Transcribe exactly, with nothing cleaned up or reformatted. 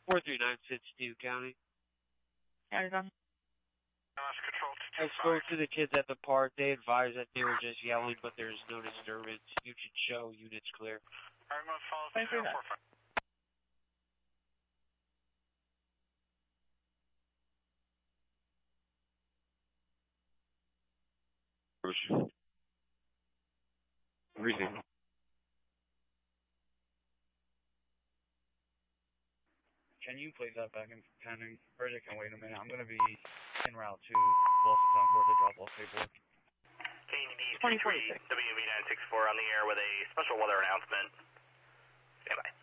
four three nine sits Steve County. County done. I spoke to the kids at the park. They advised that they were just yelling, but there's no disturbance. You should show units clear. twenty-three nine. Everything. Can you place that back in pending? Bridget can wait a minute. I'm going to be en route to Wilson Court to drop off paperwork. K N B three three W V nine six four on the air with a special weather announcement. Stand by.